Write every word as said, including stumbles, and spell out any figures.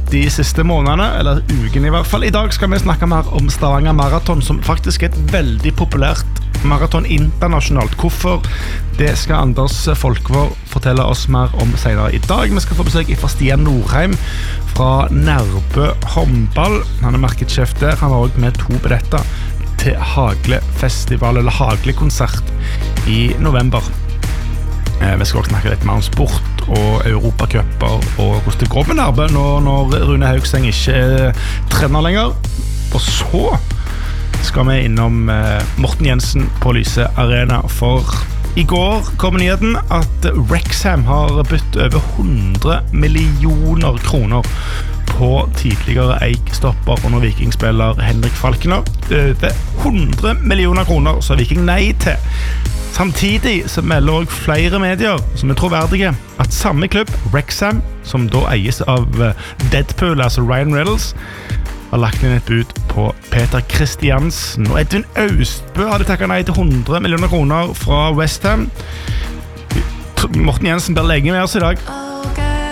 de siste månedene, eller ukene I hvert fall. I dag skal vi snakke mer om Stavanger Marathon, som faktisk er et veldig populært marathon internasjonalt. Hvorfor? Det skal Anders Folkvår fortelle oss mer om senere I dag. Vi skal få besøk fra Stian Norheim fra Nærbø Håndball. Han er markedssjef der. Han har også med to billetter til Haglefestival, eller Haglekonsert I november. Vi skal også snakke litt mer om sport og Europacuper og hvordan det går med Nærbø når, når Rune Haugseng ikke er trener lenger. Og så skal vi innom Morten Jensen på Lyse Arena, for I går kom nyheten at Wrexham har bytt over hundre millioner kroner på tidligere Eik-stopper og når Viking-spiller Henrik Falkner. Over hundre millioner kroner så Viking nei til. Samtidig så melder også flere medier som er troverdige at samme klubb, Wrexham, som da eies av Deadpool, altså Ryan Reynolds, har lagt inn et bud på Peter Christiansen. Og Edvin Austbø hadde takket nei til hundre millioner kroner fra West Ham. Morten Jensen blir lenge med oss I dag.